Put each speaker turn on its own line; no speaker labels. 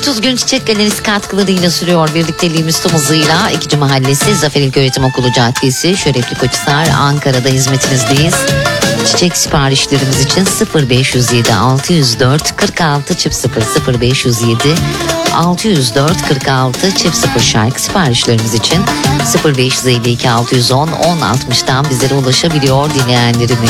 30 gün Çiçek Galerisi katkılarıyla sürüyor birlikteliğimiz tüm hızıyla. 2. Mahallesi Zafer İlköğretim Okulu Caddesi, Şerefli Koçhisar, Ankara'da hizmetinizdeyiz. Çiçek siparişlerimiz için 0507 604 46 00 0507 604 46 00 şarkı siparişlerimiz için 0552 610 1060'dan bizlere ulaşabiliyor dinleyenlerimiz.